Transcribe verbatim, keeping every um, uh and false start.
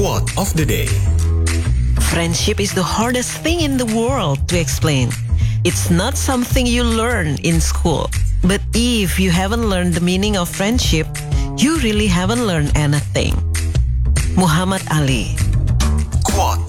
Quote of the day. Friendship is the hardest thing in the world to explain. It's not something you learn in school. But if you haven't learned the meaning of friendship, you really haven't learned anything. Muhammad Ali. Quote